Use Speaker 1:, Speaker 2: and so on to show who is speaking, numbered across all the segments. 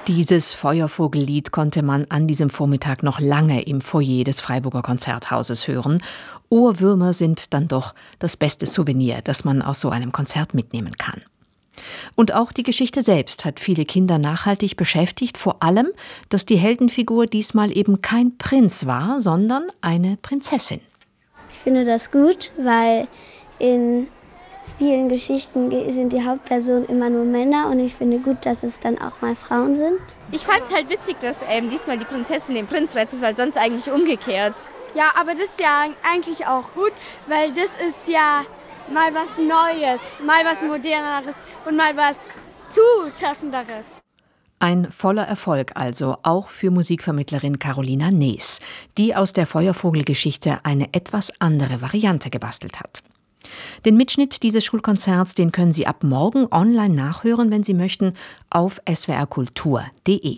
Speaker 1: Dieses Feuervogellied konnte man an diesem Vormittag noch lange im Foyer des Freiburger Konzerthauses hören. Ohrwürmer sind dann doch das beste Souvenir, das man aus so einem Konzert mitnehmen kann. Und auch die Geschichte selbst hat viele Kinder nachhaltig beschäftigt, vor allem, dass die Heldenfigur diesmal eben kein Prinz war, sondern eine Prinzessin.
Speaker 2: Ich finde das gut, weil in vielen Geschichten sind die Hauptpersonen immer nur Männer und ich finde gut, dass es dann auch mal Frauen sind.
Speaker 3: Ich fand es halt witzig, dass diesmal die Prinzessin den Prinz rettet, weil sonst eigentlich umgekehrt.
Speaker 4: Ja, aber das ist ja eigentlich auch gut, weil das ist ja mal was Neues, mal was Moderneres und mal was Zutreffenderes.
Speaker 1: Ein voller Erfolg also, auch für Musikvermittlerin Carolina Nees, die aus der Feuervogelgeschichte eine etwas andere Variante gebastelt hat. Den Mitschnitt dieses Schulkonzerts, den können Sie ab morgen online nachhören, wenn Sie möchten, auf swrkultur.de.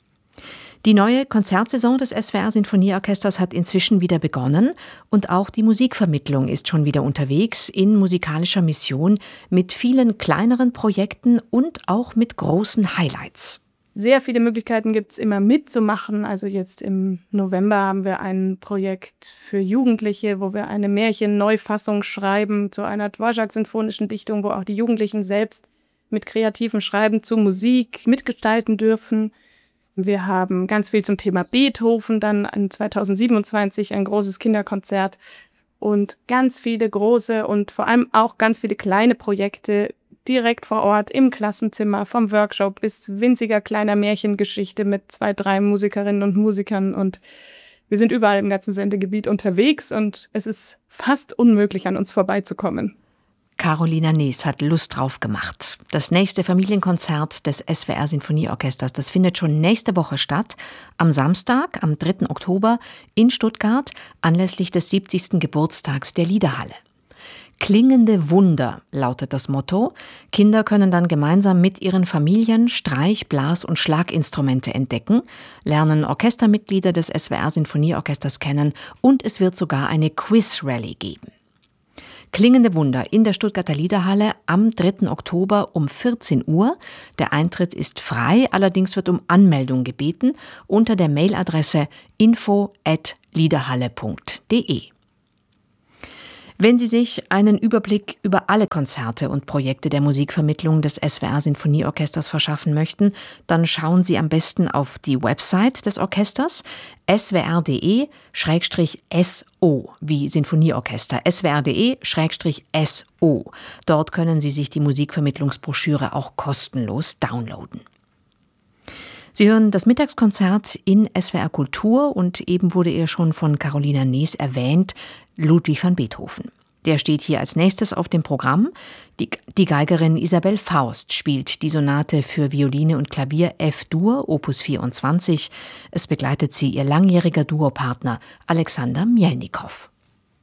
Speaker 1: Die neue Konzertsaison des SWR Sinfonieorchesters hat inzwischen wieder begonnen und auch die Musikvermittlung ist schon wieder unterwegs in musikalischer Mission mit vielen kleineren Projekten und auch mit großen Highlights.
Speaker 5: Sehr viele Möglichkeiten gibt es immer mitzumachen. Also jetzt im November haben wir ein Projekt für Jugendliche, wo wir eine Märchen-Neufassung schreiben zu einer Dvorak-sinfonischen Dichtung, wo auch die Jugendlichen selbst mit kreativem Schreiben zu Musik mitgestalten dürfen. Wir haben ganz viel zum Thema Beethoven, dann 2027 ein großes Kinderkonzert und ganz viele große und vor allem auch ganz viele kleine Projekte direkt vor Ort im Klassenzimmer, vom Workshop bis winziger kleiner Märchengeschichte mit 2, 3 Musikerinnen und Musikern. Und wir sind überall im ganzen Sendegebiet unterwegs und es ist fast unmöglich, an uns vorbeizukommen.
Speaker 1: Carolina Nees hat Lust drauf gemacht. Das nächste Familienkonzert des SWR Sinfonieorchesters, das findet schon nächste Woche statt, am Samstag, am 3. Oktober in Stuttgart, anlässlich des 70. Geburtstags der Liederhalle. Klingende Wunder lautet das Motto. Kinder können dann gemeinsam mit ihren Familien Streich-, Blas- und Schlaginstrumente entdecken, lernen Orchestermitglieder des SWR Sinfonieorchesters kennen und es wird sogar eine Quiz-Rallye geben. Klingende Wunder in der Stuttgarter Liederhalle am 3. Oktober um 14 Uhr. Der Eintritt ist frei, allerdings wird um Anmeldung gebeten unter der Mailadresse info@liederhalle.de. Wenn Sie sich einen Überblick über alle Konzerte und Projekte der Musikvermittlung des SWR Sinfonieorchesters verschaffen möchten, dann schauen Sie am besten auf die Website des Orchesters swr.de/SO wie Sinfonieorchester, swr.de/SO. Dort können Sie sich die Musikvermittlungsbroschüre auch kostenlos downloaden. Sie hören das Mittagskonzert in SWR Kultur und eben wurde er schon von Carolina Nees erwähnt, Ludwig van Beethoven. Der steht hier als nächstes auf dem Programm. Die Geigerin Isabel Faust spielt die Sonate für Violine und Klavier F-Dur, Opus 24. Es begleitet sie ihr langjähriger Duopartner Alexander Mielnikow.